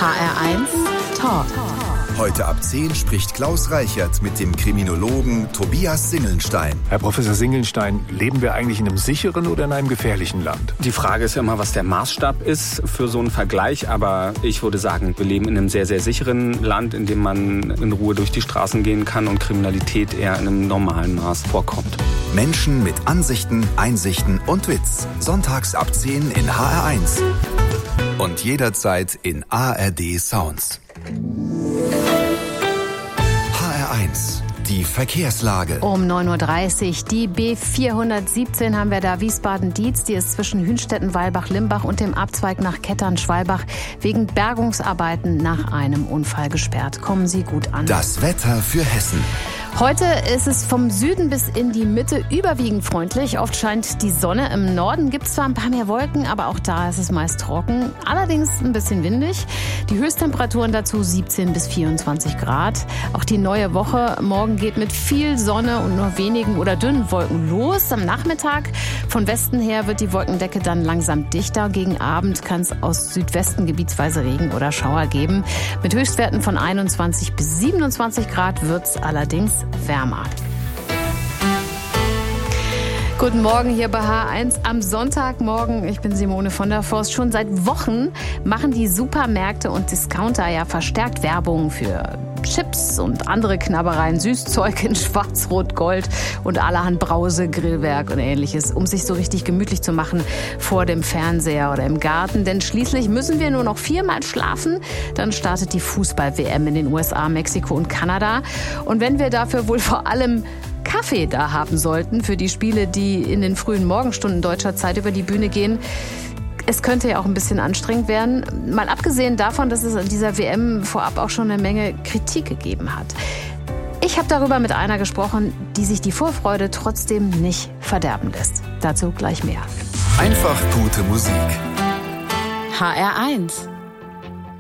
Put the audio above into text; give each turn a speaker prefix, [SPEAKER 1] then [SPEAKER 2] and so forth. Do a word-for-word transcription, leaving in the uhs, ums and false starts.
[SPEAKER 1] H R eins Talk.
[SPEAKER 2] Heute ab zehn spricht Klaus Reichert mit dem Kriminologen Tobias Singelnstein.
[SPEAKER 3] Herr Professor Singelnstein, leben wir eigentlich in einem sicheren oder in einem gefährlichen Land?
[SPEAKER 4] Die Frage ist ja immer, was der Maßstab ist für so einen Vergleich. Aber ich würde sagen, wir leben in einem sehr, sehr sicheren Land, in dem man in Ruhe durch die Straßen gehen kann und Kriminalität eher in einem normalen Maß vorkommt.
[SPEAKER 2] Menschen mit Ansichten, Einsichten und Witz. Sonntags ab zehn in H R eins. Und jederzeit in A R D Sounds. H R eins, die Verkehrslage.
[SPEAKER 1] Um neun Uhr dreißig, die B vierhundertsiebzehn haben wir da, Wiesbaden-Dietz. Die ist zwischen Hünstetten, Weilbach, Limbach und dem Abzweig nach Kettern-Schwalbach wegen Bergungsarbeiten nach einem Unfall gesperrt. Kommen Sie gut an.
[SPEAKER 2] Das Wetter für Hessen.
[SPEAKER 1] Heute ist es vom Süden bis in die Mitte überwiegend freundlich. Oft scheint die Sonne. Im Norden gibt es zwar ein paar mehr Wolken, aber auch da ist es meist trocken. Allerdings ein bisschen windig. Die Höchsttemperaturen dazu siebzehn bis vierundzwanzig Grad. Auch die neue Woche morgen geht mit viel Sonne und nur wenigen oder dünnen Wolken los. Am Nachmittag von Westen her wird die Wolkendecke dann langsam dichter. Gegen Abend kann es aus Südwesten gebietsweise Regen oder Schauer geben. Mit Höchstwerten von einundzwanzig bis siebenundzwanzig Grad wird es allerdings wärmer. Guten Morgen hier bei H eins am Sonntagmorgen. Ich bin Simone von der Forst. Schon seit Wochen machen die Supermärkte und Discounter ja verstärkt Werbung für Chips und andere Knabbereien, Süßzeug in Schwarz, Rot, Gold und allerhand Brause, Grillwerk und Ähnliches, um sich so richtig gemütlich zu machen vor dem Fernseher oder im Garten. Denn schließlich müssen wir nur noch viermal schlafen. Dann startet die Fußball-W M in den U S A, Mexiko und Kanada. Und wenn wir dafür wohl vor allem Kaffee da haben sollten für die Spiele, die in den frühen Morgenstunden deutscher Zeit über die Bühne gehen, es könnte ja auch ein bisschen anstrengend werden. Mal abgesehen davon, dass es an dieser W M vorab auch schon eine Menge Kritik gegeben hat. Ich habe darüber mit einer gesprochen, die sich die Vorfreude trotzdem nicht verderben lässt. Dazu gleich mehr.
[SPEAKER 2] Einfach gute Musik.
[SPEAKER 1] H R eins